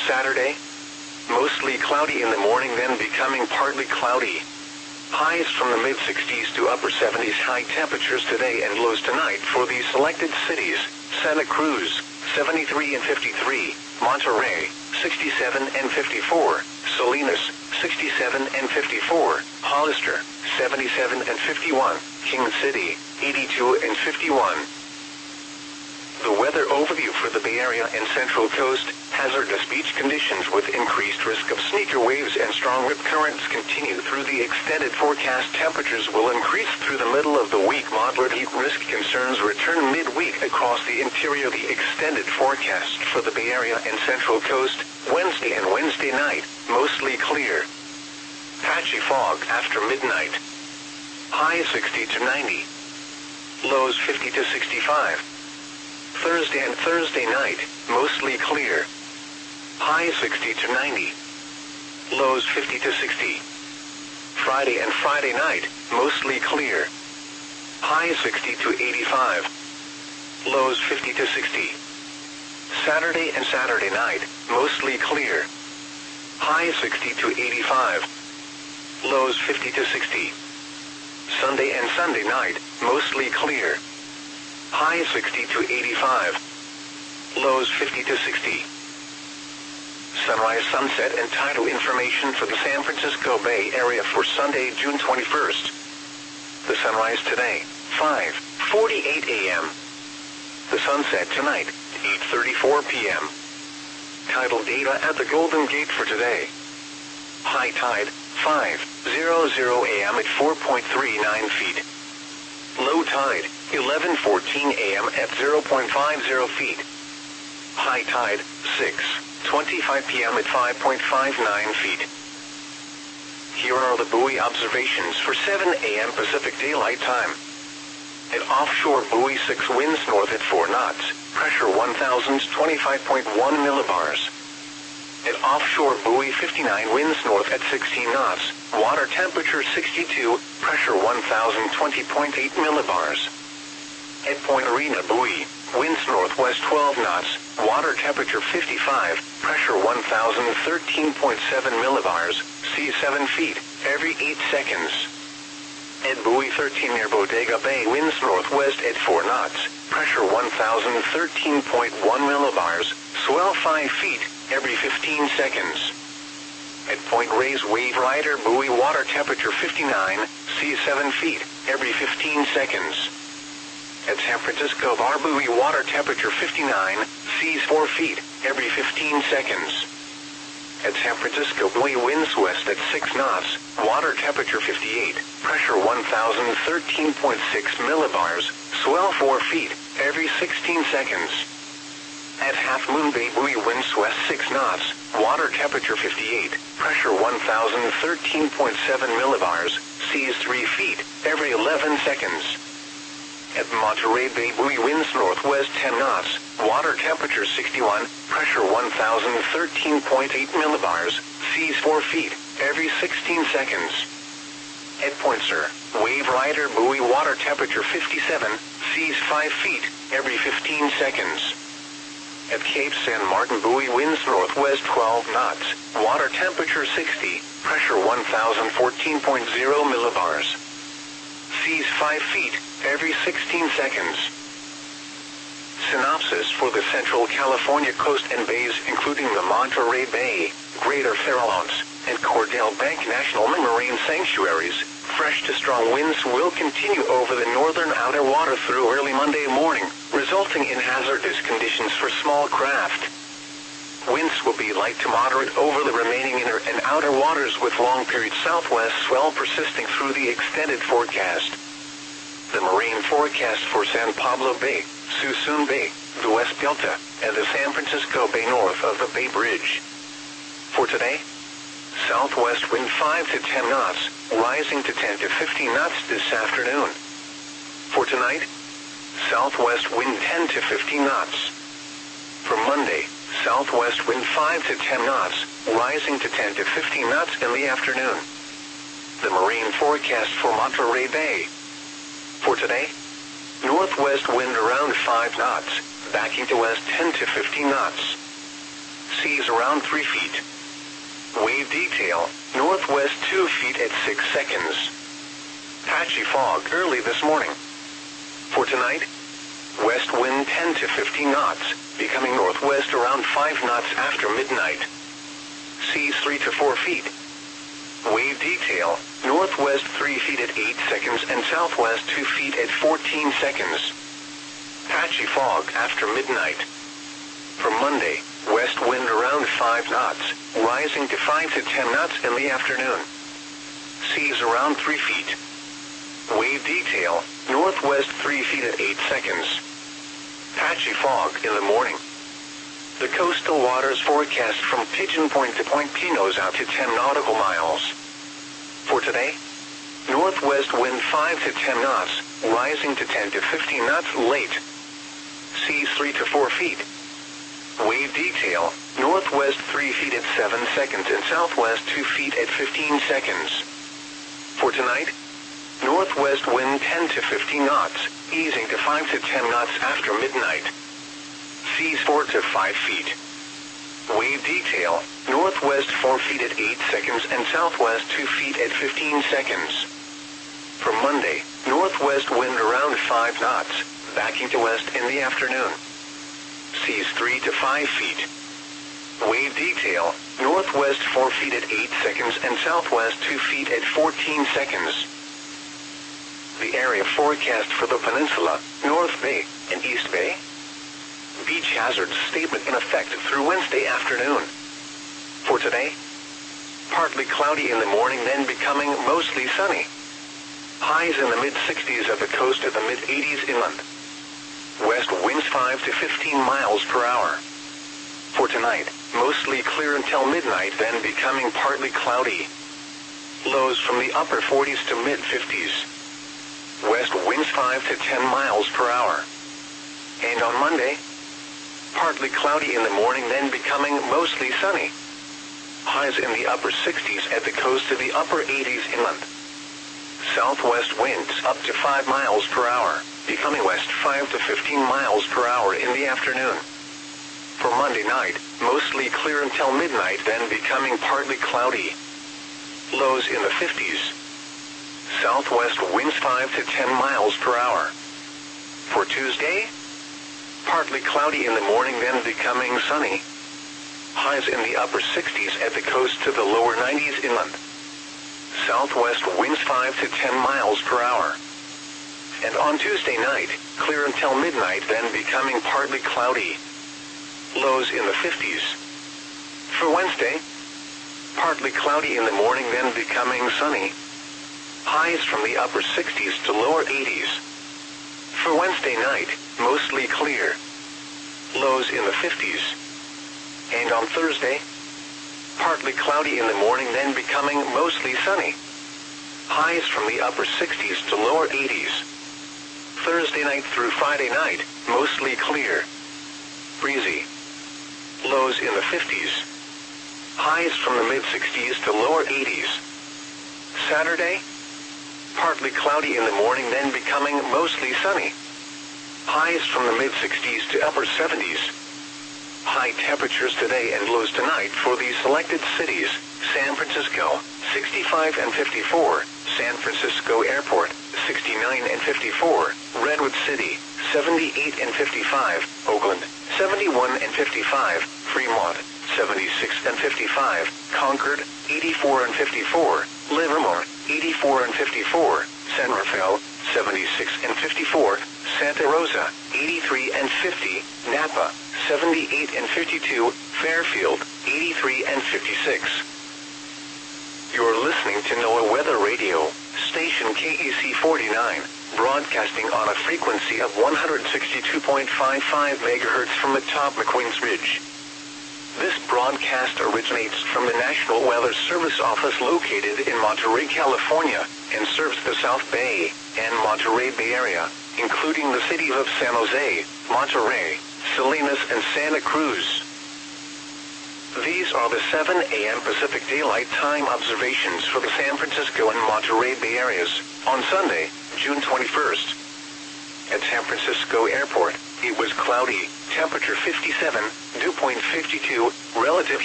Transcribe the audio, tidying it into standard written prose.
Saturday, mostly cloudy in the morning, then becoming partly cloudy. Highs from the mid-60s to upper 70s. High temperatures today and lows tonight for the selected cities: Santa Cruz, 73 and 53, Monterrey, 67 and 54, Salinas, 67 and 54, Hollister, 77 and 51, King City, 82 and 51. The weather overview for the Bay Area and Central Coast: hazardous beach conditions with increased risk of sneaker waves and strong rip currents continue through the extended forecast. Temperatures will increase through the middle of the week. Moderate heat risk concerns return midweek across the interior. The extended forecast for the Bay Area and Central Coast: Wednesday and Wednesday night, mostly clear. Patchy fog after midnight. High 60 to 90. Lows 50 to 65. Thursday and Thursday night, mostly clear. High 60 to 90. Lows 50 to 60. Friday and Friday night, mostly clear. High 60 to 85. Lows 50 to 60. Saturday and Saturday night, mostly clear. High 60 to 85. Lows 50 to 60. Sunday and Sunday night, mostly clear. High 60 to 85. Lows 50 to 60. Sunrise, sunset, and tidal information for the San Francisco Bay Area for Sunday, June 21st. The sunrise today, 5:48 a.m. The sunset tonight, 8:34 p.m. Tidal data at the Golden Gate for today. High tide, 5:00 a.m. at 4.39 feet. Low tide, 11:14 a.m. at 0.50 feet. High tide, 6:25 p.m. at 5.59 feet. Here are the buoy observations for 7 a.m. Pacific Daylight Time. At offshore buoy 6, winds north at 4 knots, pressure 1,025.1 millibars. At offshore buoy 59, winds north at 16 knots, water temperature 62, pressure 1,020.8 millibars. At Point Arena buoy, winds northwest 12 knots, water temperature 55, pressure 1,013.7 millibars, sea 7 feet, every 8 seconds. At buoy 13 near Bodega Bay, winds northwest at 4 knots, pressure 1,013.1 millibars, swell 5 feet, every 15 seconds. At Point Reyes Wave Rider buoy, water temperature 59, sea 7 feet, every 15 seconds. At San Francisco Bar buoy, water temperature 59, seas 4 feet, every 15 seconds. At San Francisco buoy, winds west at 6 knots, water temperature 58, pressure 1,013.6 millibars, swell 4 feet, every 16 seconds. At Half Moon Bay buoy, winds west 6 knots, water temperature 58, pressure 1,013.7 millibars, seas 3 feet, every 11 seconds. At Monterey Bay buoy, winds northwest 10 knots, water temperature 61, pressure 1,013.8 millibars, seas 4 feet, every 16 seconds. At Point Sur, Wave Rider buoy, water temperature 57, seas 5 feet, every 15 seconds. At Cape San Martin buoy, winds northwest 12 knots, water temperature 60, pressure 1,014.0 millibars. Seas 5 feet, every 16 seconds. Synopsis for the Central California coast and bays, including the Monterey Bay, Greater Farallones, and Cordell Bank National Marine Sanctuaries. Fresh to strong winds will continue over the northern outer water through early Monday morning, resulting in hazardous conditions for small craft. Winds will be light to moderate over the remaining inner and outer waters, with long-period southwest swell persisting through the extended forecast. The marine forecast for San Pablo Bay, Suisun Bay, the West Delta, and the San Francisco Bay north of the Bay Bridge. For today, southwest wind 5 to 10 knots, rising to 10 to 15 knots this afternoon. For tonight, southwest wind 10 to 15 knots. For Monday, southwest wind 5 to 10 knots, rising to 10 to 15 knots in the afternoon. The marine forecast for Monterey Bay. For today, northwest wind around 5 knots, backing to west 10 to 15 knots. seas around 3 feet. Wave detail, northwest 2 feet at 6 seconds. Patchy fog early this morning. For tonight, west wind 10 to 15 knots, becoming northwest around 5 knots after midnight. Seas 3 to 4 feet. Wave detail, northwest 3 feet at 8 seconds and southwest 2 feet at 14 seconds. Patchy fog after midnight. For Monday, west wind around 5 knots, rising to 5 to 10 knots in the afternoon. Seas around 3 feet. Wave detail, northwest 3 feet at 8 seconds. Patchy fog in the morning. The coastal waters forecast from Pigeon Point to Point Pinos out to 10 nautical miles. For today, northwest wind 5 to 10 knots, rising to 10 to 15 knots late. Seas 3 to 4 feet. Wave detail, northwest 3 feet at 7 seconds and southwest 2 feet at 15 seconds. For tonight, northwest wind 10 to 15 knots, easing to 5 to 10 knots after midnight. Seas 4 to 5 feet. Wave detail, northwest 4 feet at 8 seconds and southwest 2 feet at 15 seconds. For Monday, northwest wind around 5 knots, backing to west in the afternoon. Seas 3 to 5 feet. Wave detail, northwest 4 feet at 8 seconds and southwest 2 feet at 14 seconds. The area forecast for the peninsula, North Bay, and East Bay. Beach hazard statement in effect through Wednesday afternoon. For today, partly cloudy in the morning, then becoming mostly sunny. Highs in the mid-60s at the coast, at the mid-80s inland. West winds 5 to 15 miles per hour. For tonight, mostly clear until midnight, then becoming partly cloudy. Lows from the upper 40s to mid-50s. West winds 5 to 10 miles per hour. And on Monday, partly cloudy in the morning, then becoming mostly sunny. Highs in the upper 60s at the coast to the upper 80s inland. Southwest winds up to 5 miles per hour, becoming west 5 to 15 miles per hour in the afternoon. For Monday night, mostly clear until midnight, then becoming partly cloudy. Lows in the 50s. Southwest winds 5 to 10 miles per hour. For Tuesday, partly cloudy in the morning, then becoming sunny. Highs in the upper 60s at the coast to the lower 90s inland. Southwest winds 5 to 10 miles per hour. And on Tuesday night, clear until midnight, then becoming partly cloudy. Lows in the 50s. For Wednesday, partly cloudy in the morning, then becoming sunny. Highs from the upper 60s to lower 80s. For Wednesday night, mostly clear. Lows in the 50s. And on Thursday, partly cloudy in the morning, then becoming mostly sunny. Highs from the upper 60s to lower 80s. Thursday night through Friday night, mostly clear. Breezy. Lows in the 50s. Highs from the mid-60s to lower 80s. Saturday, partly cloudy in the morning, then becoming mostly sunny. Highs from the mid-60s to upper 70s. High temperatures today and lows tonight for these selected cities: San Francisco, 65 and 54, San Francisco Airport, 69 and 54, Redwood City, 78 and 55, Oakland, 71 and 55, Fremont, 76 and 55, Concord, 84 and 54, Livermore, 84 and 54, San Rafael, 76 and 54, Santa Rosa, 83 and 50, Napa, 78 and 52, Fairfield, 83 and 56. You're listening to NOAA Weather Radio, station KEC 49, broadcasting on a frequency of 162.55 MHz from atop McQueen's Ridge. This broadcast originates from the National Weather Service office located in Monterey, California, and serves the South Bay and Monterey Bay Area, including the cities of San Jose, Monterey, Salinas, and Santa Cruz. These are the 7 a.m. Pacific Daylight Time observations for the San Francisco and Monterey Bay areas on Sunday, June 21st. At San Francisco Airport, It was cloudy, temperature 57, dew point 52, relative